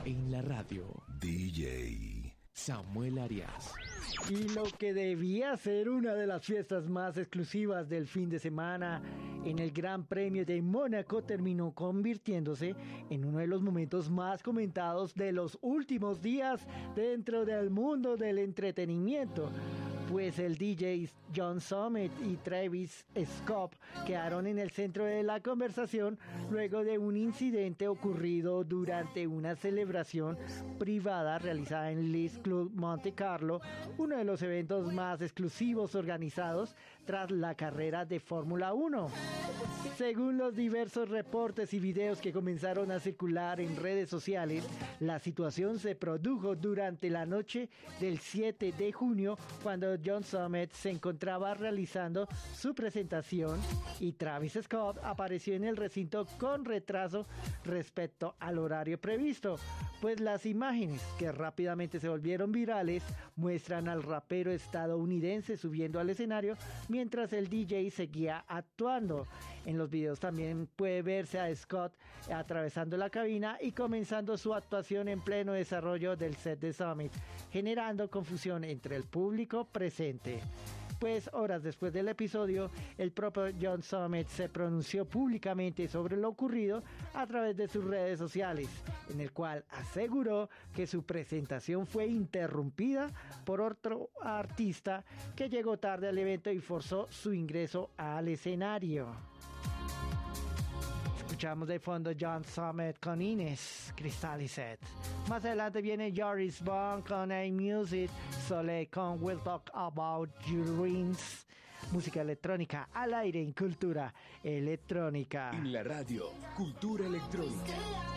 En la radio, DJ Samuel Arias. Y lo que debía ser una de las fiestas más exclusivas del fin de semana en el Gran Premio de Mónaco terminó convirtiéndose en uno de los momentos más comentados de los últimos días dentro del mundo del entretenimiento. Pues el DJ John Summit y Travis Scott quedaron en el centro de la conversación luego de un incidente ocurrido durante una celebración privada realizada en Leeds Club Monte Carlo, uno de los eventos más exclusivos organizados tras la carrera de Fórmula 1. Según los diversos reportes y videos que comenzaron a circular en redes sociales, la situación se produjo durante la noche del 7 de junio cuando John Summit se encontraba realizando su presentación y Travis Scott apareció en el recinto con retraso respecto al horario previsto, pues las imágenes que rápidamente se volvieron virales muestran al rapero estadounidense subiendo al escenario mientras el DJ seguía actuando. En los videos también puede verse a Scott atravesando la cabina y comenzando su actuación en pleno desarrollo del set de Summit, generando confusión entre el público presente. Pues horas después del episodio, el propio John Summit se pronunció públicamente sobre lo ocurrido a través de sus redes sociales, en el cual aseguró que su presentación fue interrumpida por otro artista que llegó tarde al evento y forzó su ingreso al escenario. Escuchamos de fondo John Summit con Ines Cristalizet. Más adelante viene Joris Bond con A-Music, Soleil con We'll Talk About Your Dreams. Música electrónica al aire en Cultura Electrónica. en la radio, Cultura Electrónica.